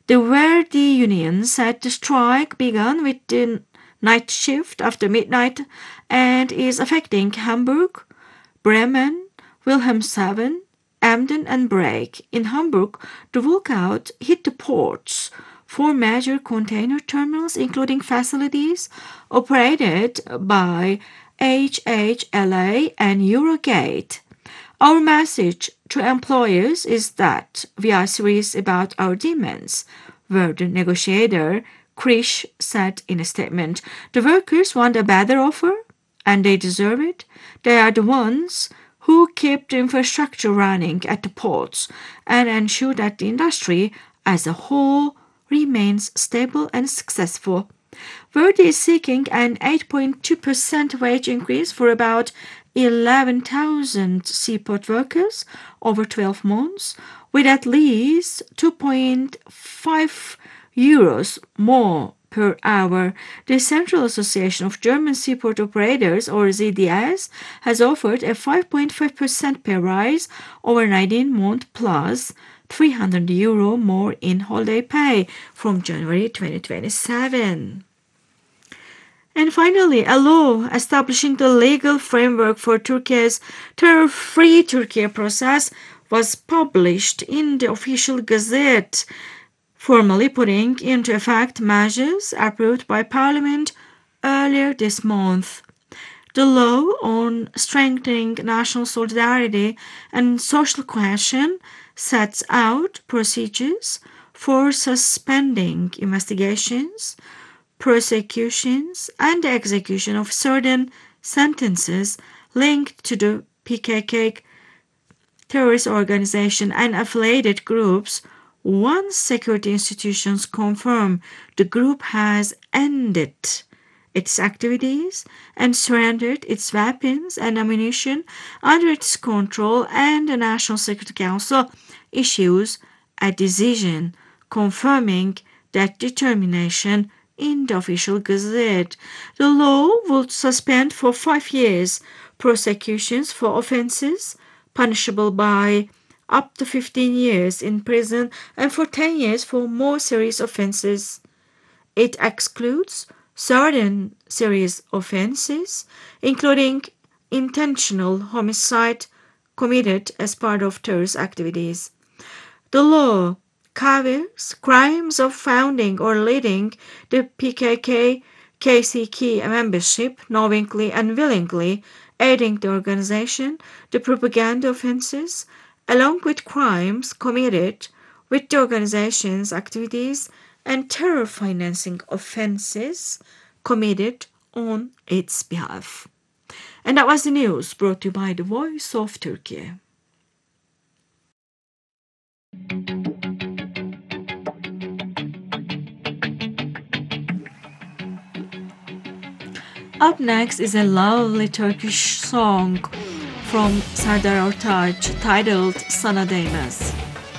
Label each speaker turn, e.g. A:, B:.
A: The Verdi union said the strike began with the night shift after midnight and is affecting Hamburg, Bremen, Wilhelmshaven, Emden and Break. In Hamburg, the walkout hit the ports. 4 major container terminals, including facilities operated by HHLA and Eurogate. Our message to employers is that we are serious about our demands, the negotiator Krish said in a statement. The workers want a better offer, and they deserve it. They are the ones who keep the infrastructure running at the ports and ensure that the industry as a whole remains stable and successful. Verdi is seeking an 8.2% wage increase for about 11,000 seaport workers over 12 months, with at least 2.5 euros more per hour. The Central Association of German Seaport Operators, or ZDS, has offered a 5.5% pay rise over 19 months plus 300 euro more in holiday pay from January 2027. And finally, a law establishing the legal framework for Turkey's terror-free Turkey process was published in the official gazette, formally putting into effect measures approved by Parliament earlier this month. The law on strengthening national solidarity and social cohesion sets out procedures for suspending investigations, prosecutions, and the execution of certain sentences linked to the PKK terrorist organization and affiliated groups once security institutions confirm the group has ended its activities and surrendered its weapons and ammunition under its control, and the National Security Council issues a decision confirming that determination in the official gazette. The law would suspend for 5 years prosecutions for offences punishable by up to 15 years in prison and for 10 years for more serious offences. It excludes certain serious offences, including intentional homicide committed as part of terrorist activities. The law covers crimes of founding or leading the PKK-KCK membership, knowingly and willingly aiding the organization, the propaganda offences, along with crimes committed with the organization's activities, and terror financing offences committed on its behalf. And that was the news brought to you by the Voice of Turkey. Up next is a lovely Turkish song from Serdar Ortaç titled Sana Değmez.